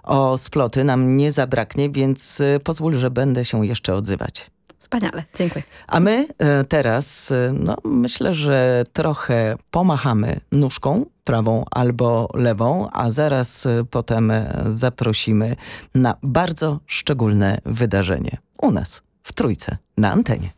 o sploty nam nie zabraknie, więc pozwól, że będę się jeszcze odzywać. Wspaniale, dziękuję. A my teraz, myślę, że trochę pomachamy nóżką, prawą albo lewą, a zaraz potem zaprosimy na bardzo szczególne wydarzenie u nas w Trójce na antenie.